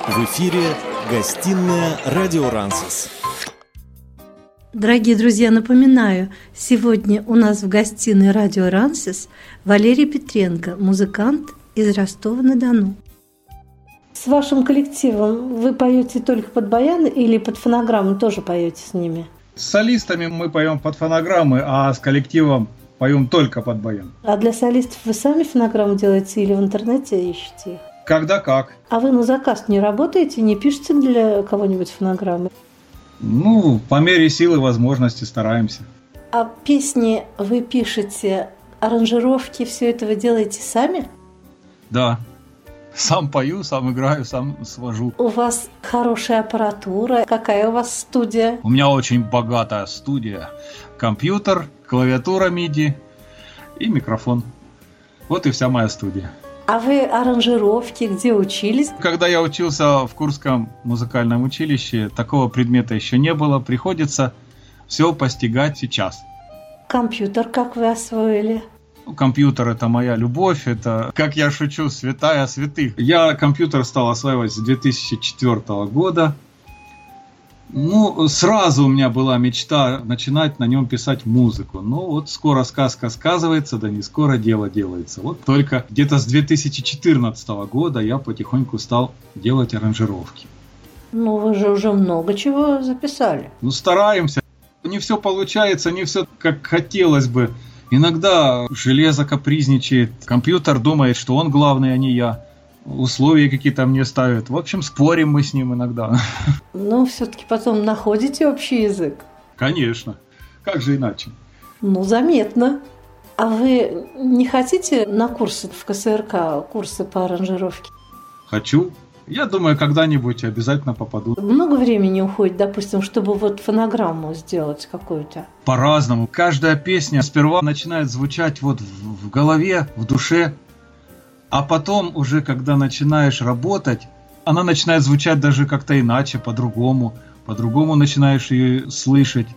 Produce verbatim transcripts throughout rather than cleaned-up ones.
В эфире гостиная «Радио Рансес». Дорогие друзья, напоминаю, сегодня у нас в гостиной «Радио Рансес» Валерий Петренко, музыкант из Ростова-на-Дону. С вашим коллективом вы поете только под баян или под фонограмму тоже поете с ними? С солистами мы поем под фонограммы, а с коллективом поем только под баян. А для солистов вы сами фонограмму делаете или в интернете ищете их? Когда как. А вы на заказ не работаете, не пишете для кого-нибудь фонограммы? Ну, по мере силы и возможности стараемся. А песни вы пишете, аранжировки, все это вы делаете сами? Да. Сам пою, сам играю, сам свожу. У вас хорошая аппаратура. Какая у вас студия? У меня очень богатая студия. Компьютер, клавиатура миди и микрофон. Вот и вся моя студия. А вы аранжировки где учились? Когда я учился в Курском музыкальном училище, такого предмета еще не было. Приходится все постигать сейчас. Компьютер как вы освоили? Компьютер – это моя любовь, это, как я шучу, святая святых. Я компьютер стал осваивать с две тысячи четвёртого года. Ну, сразу у меня была мечта начинать на нем писать музыку. Но вот скоро сказка сказывается, да не скоро дело делается. Вот только где-то с две тысячи четырнадцатого года я потихоньку стал делать аранжировки. Ну, вы же уже много чего записали. Ну, стараемся. Не все получается, не все как хотелось бы. Иногда железо капризничает, компьютер думает, что он главный, а не я. Условия какие-то мне ставят. В общем, спорим мы с ним иногда. Но все-таки потом находите общий язык? Конечно. Как же иначе? Ну, заметно. А вы не хотите на курсы в ка эс эр ка, курсы по аранжировке? Хочу. Я думаю, когда-нибудь обязательно попаду. Много времени уходит, допустим, чтобы вот фонограмму сделать какую-то? По-разному. Каждая песня сперва начинает звучать вот в, в голове, в душе, а потом уже, когда начинаешь работать, она начинает звучать даже как-то иначе, по-другому. По-другому начинаешь ее слышать.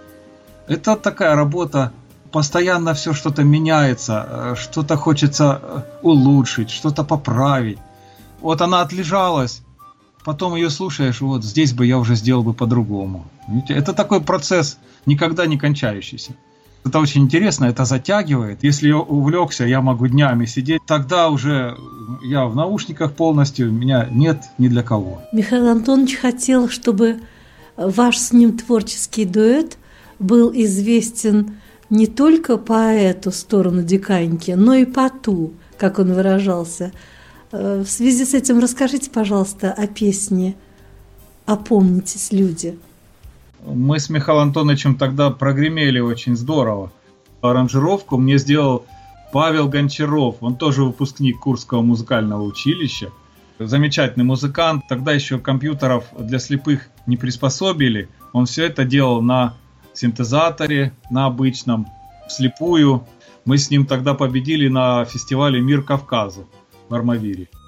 Это такая работа. Постоянно все что-то меняется, что-то хочется улучшить, что-то поправить. Вот она отлежалась, потом ее слушаешь, вот здесь бы я уже сделал бы по-другому. Видите? Это такой процесс, никогда не кончающийся. Это очень интересно, это затягивает. Если я увлекся, я могу днями сидеть. Тогда уже я в наушниках полностью, меня нет ни для кого. Михаил Антонович хотел, чтобы ваш с ним творческий дуэт был известен не только по эту сторону диканьки, но и по ту, как он выражался. В связи с этим расскажите, пожалуйста, о песне «Опомнитесь, люди». Мы с Михаилом Антоновичем тогда прогремели очень здорово. Аранжировку мне сделал Павел Гончаров. Он тоже выпускник Курского музыкального училища. Замечательный музыкант. Тогда еще компьютеров для слепых не приспособили. Он все это делал на синтезаторе, на обычном, вслепую. Мы с ним тогда победили на фестивале «Мир Кавказу» в Армавире.